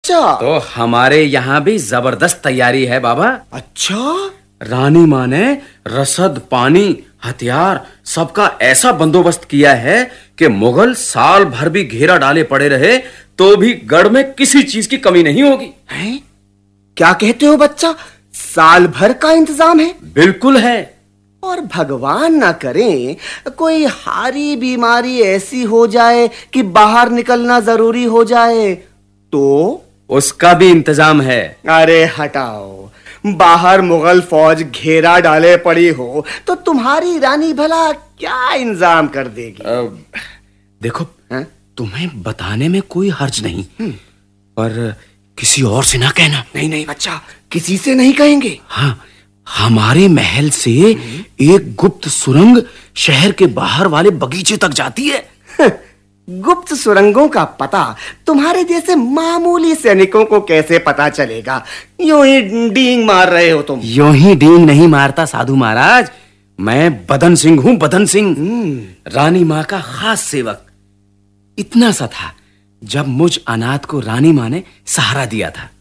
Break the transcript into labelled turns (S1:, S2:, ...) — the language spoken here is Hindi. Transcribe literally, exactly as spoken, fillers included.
S1: बच्चा?
S2: तो हमारे यहाँ भी जबरदस्त तैयारी है बाबा।
S1: अच्छा?
S2: रानी माँ ने रसद, पानी, हथियार सबका ऐसा बंदोबस्त किया है कि मुगल साल भर भी घेरा डाले पड़े रहे तो भी गढ़ में किसी चीज की कमी नहीं होगी।
S1: हैं? क्या कहते हो बच्चा? साल भर का इंतजाम है?
S2: बिल्कुल है।
S1: और भगवान ना करे कोई हारी बीमारी ऐसी हो जाए कि बाहर निकलना जरूरी हो जाए तो?
S2: उसका भी इंतजाम है।
S1: अरे हटाओ, बाहर मुगल फौज घेरा डाले पड़ी हो तो तुम्हारी रानी भला क्या इंतजाम कर देगी?
S2: आ, देखो
S1: है?
S2: तुम्हें बताने में कोई हर्ज नहीं, पर किसी और से ना कहना।
S1: नहीं नहीं बच्चा, किसी से नहीं कहेंगे।
S2: हाँ, हमारे महल से एक गुप्त सुरंग शहर के बाहर वाले बगीचे तक जाती है।
S1: गुप्त सुरंगों का पता तुम्हारे जैसे मामूली सैनिकों को कैसे पता चलेगा? यूं ही डींग मार रहे हो तुम।
S2: यूं ही डींग नहीं मारता साधु महाराज, मैं बदन सिंह हूं, बदन सिंह, रानी माँ का खास सेवक। इतना सा था जब मुझ अनाथ को रानी माँ ने सहारा दिया था।